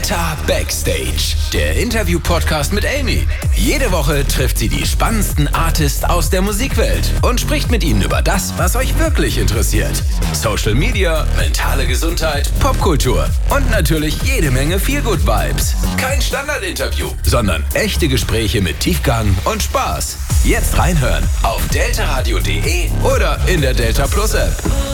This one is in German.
Delta Backstage, der Interview-Podcast mit Amy. Jede Woche trifft sie die spannendsten Artists aus der Musikwelt und spricht mit ihnen über das, was euch wirklich interessiert. Social Media, mentale Gesundheit, Popkultur und natürlich jede Menge Feel-Good-Vibes. Kein Standardinterview, sondern echte Gespräche mit Tiefgang und Spaß. Jetzt reinhören auf deltaradio.de oder in der Delta Plus App.